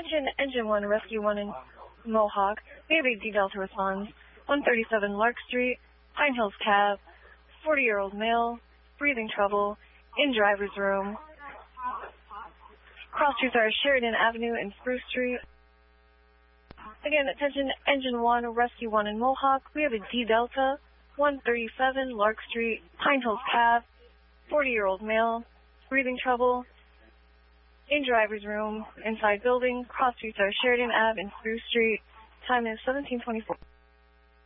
Attention Engine 1, Rescue 1 in Mohawk. We have a D Delta response. 137 Lark Street, Pine Hills Cab, 40-year-old male, breathing trouble, in driver's room. Cross streets are Sheridan Avenue and Spruce Street. Again, attention Engine 1, Rescue 1 in Mohawk. We have a D Delta, 137 Lark Street, Pine Hills Cab, 40-year-old male, breathing trouble, in driver's room, inside building. Cross streets are Sheridan Ave and Spruce Street. Time is 17:24.